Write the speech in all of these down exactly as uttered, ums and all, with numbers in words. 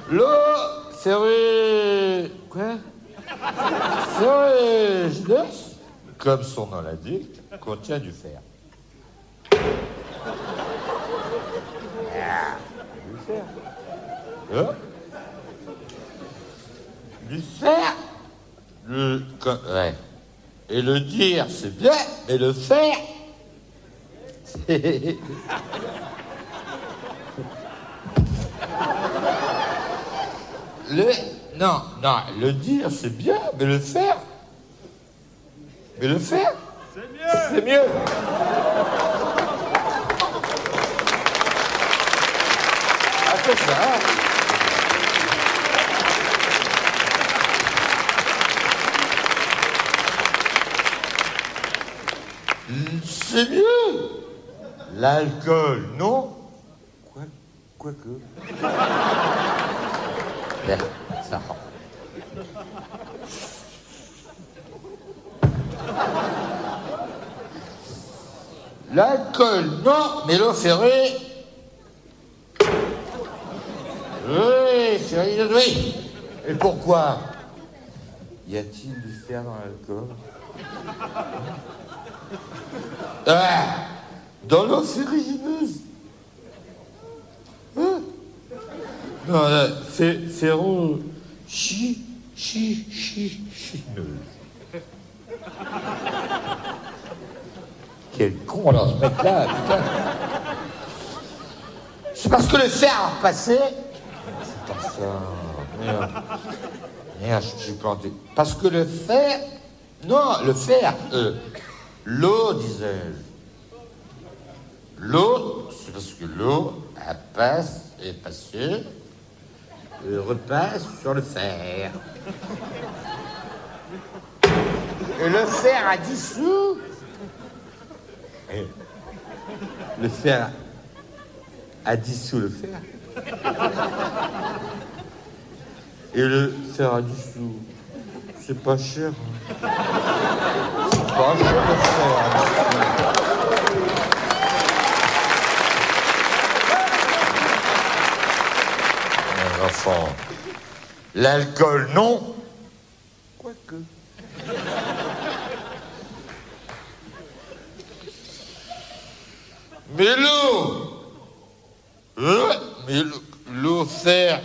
L'eau ferré... Quoi ferrugineuse, comme son nom l'indique, contient du fer. Ah, du fer. Hein? Du fer le, comme, ouais. Et le dire, c'est bien, mais le faire, c'est... Le... Non, non, le dire, c'est bien, mais le faire... Mais le faire... C'est mieux. C'est mieux. Ah, c'est ça. C'est mieux. L'alcool, non. Quoi, quoi que. Ben, ça rend. L'alcool, non, mais l'eau ferrée. Oui, ferrée, oui. Et pourquoi? Y a-t-il du fer dans l'alcool? Ah, dans l'eau ferrugineuse. Hein? Non, là, c'est ferro... Chi... Chi... Chi... Chineuse. Quel con, alors, ce mec-là, putain. C'est parce que le fer a repassé. C'est pas ça. Merde. Merde, je suis planté. Parce que le fer... Non, le fer... Euh, l'eau, disais-je. L'eau, c'est parce que l'eau, elle passe, est passée, et repasse sur le fer. Et le fer a dissous. Et le fer a dissous le fer. Et le fer a dissous. C'est pas cher. Hein. C'est pas cher le fer. Mes enfants, l'alcool non. Quoique. Mais l'eau, euh, mais l'eau fer,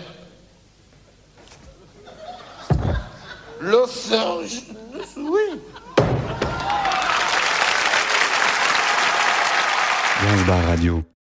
l'eau fer, oui. Gainsbourg Radio.